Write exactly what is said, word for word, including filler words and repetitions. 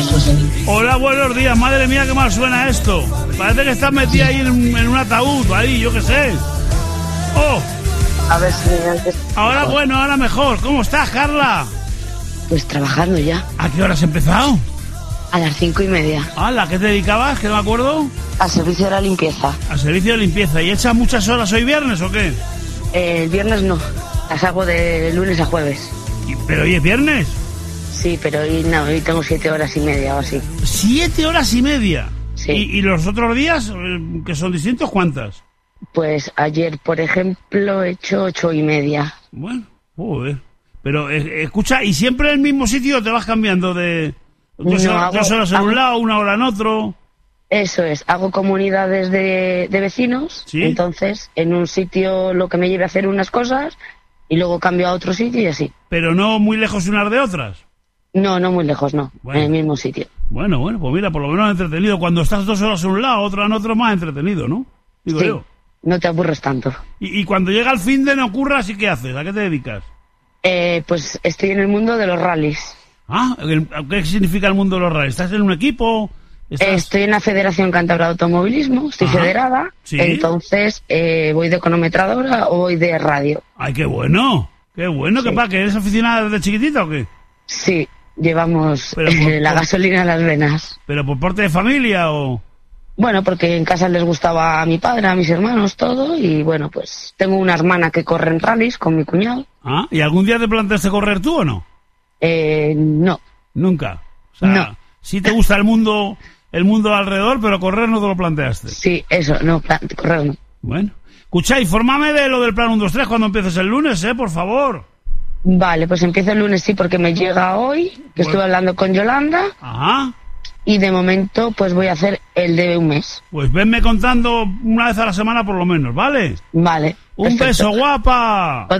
Hola, buenos días. Madre mía, qué mal suena esto. Parece que estás metida ahí en, en un ataúd, ahí, yo qué sé. Oh. A ver si antes... Ahora bueno, ahora mejor. ¿Cómo estás, Carla? Pues trabajando ya. ¿A qué hora has empezado? A las cinco y media. ¿A qué te dedicabas? Que no me acuerdo. Al servicio de la limpieza. Al servicio de limpieza. ¿Y echas muchas horas hoy viernes o qué? Eh, el viernes no. Las hago de lunes a jueves. ¿Y, ¿Pero hoy es viernes? Sí, pero hoy no, hoy tengo siete horas y media o así. ¿Siete horas y media? Sí. ¿Y, y los otros días, que son distintos, cuántas? Pues ayer, por ejemplo, he hecho ocho y media. Bueno, joder. Pero, eh, escucha, ¿y siempre en el mismo sitio te vas cambiando de... Dos, No, horas, hago, dos horas en hago, un lado, una hora en otro? Eso es, hago comunidades de, de vecinos. ¿Sí? Entonces, en un sitio lo que me lleve a hacer unas cosas y luego cambio a otro sitio y así. ¿Pero no muy lejos unas de otras? No, no muy lejos, no. Bueno. En el mismo sitio. Bueno, bueno, pues mira, por lo menos entretenido. Cuando estás dos horas en un lado, otra en otro, más entretenido, ¿no? Digo Sí, yo. no te aburres tanto. Y, y cuando llega el fin de no ocurra, ¿sí qué haces? ¿A qué te dedicas? Eh, pues estoy en el mundo de los rallies. Ah, ¿qué significa el mundo de los rallies? ¿Estás en un equipo? ¿Estás... Estoy en la Federación Cántabra de Automovilismo, estoy Ajá. federada, ¿Sí? Entonces eh, voy de cronometradora o voy de radio. ¡Ay, qué bueno! ¡Qué bueno! Sí. ¿Qué pasa? ¿Que eres aficionada desde chiquitita o qué? Sí, llevamos Pero por- eh, la por- gasolina en las venas. ¿Pero por parte de familia o...? Bueno, porque en casa les gustaba a mi padre, a mis hermanos, todo, y bueno, pues tengo una hermana que corre en rallies con mi cuñado. ¿Ah? ¿Y algún día te planteaste correr tú o no? Eh, no, Nunca. O sea, No. sí te gusta el mundo, el mundo alrededor, pero correr no te lo planteaste. sí, eso, no, plan- correr no. Bueno. Escucha, infórmame de lo del plan uno dos tres cuando empieces el lunes, ¿eh? Por favor. Vale, pues empiezo el lunes, sí, porque me llega hoy, que Bueno. estuve hablando con Yolanda, Ajá. y de momento pues voy a hacer el de un mes. Pues venme contando una vez a la semana por lo menos, ¿vale? Vale. Un perfecto. beso, guapa.